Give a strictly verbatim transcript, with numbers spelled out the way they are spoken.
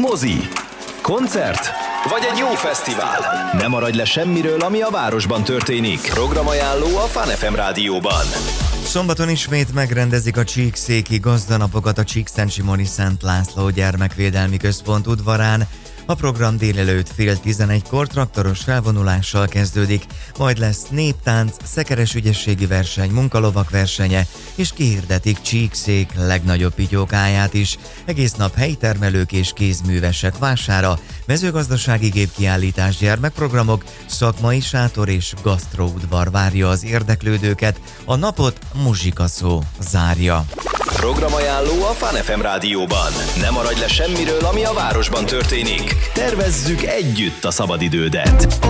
Mozi, koncert vagy egy jó fesztivál. Ne maradj le semmiről, ami a városban történik. Programajánló a Fun ef em rádióban. Szombaton ismét megrendezik a Csíkszéki gazdanapokat a Csíkszentsimoni Szent László Gyermekvédelmi Központ udvarán. A program délelőtt fél tizenegykor traktoros felvonulással kezdődik, majd lesz néptánc, szekeres ügyességi verseny, munkalovak versenye, és kihirdetik Csíkszék legnagyobb pityókáját is. Egész nap helytermelők és kézművesek vására, mezőgazdasági gépkiállítás, gyermekprogramok, szakmai sátor és gasztroudvar várja az érdeklődőket. A napot muzsikaszó zárja. Programajánló a Fun ef em rádióban. Ne maradj le semmiről, ami a városban történik. Tervezzük együtt a szabadidődet.